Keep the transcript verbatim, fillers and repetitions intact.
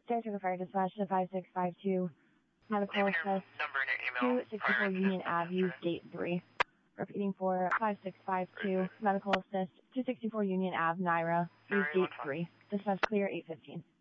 Saratoga Fire Dispatch to five six five two. Medical assist two sixty-four Union Avenue, Gate three. Repeating for five six five two. Medical assist two sixty-four Union Ave, Naira. Use Gate three. Dispatch clear eight fifteen.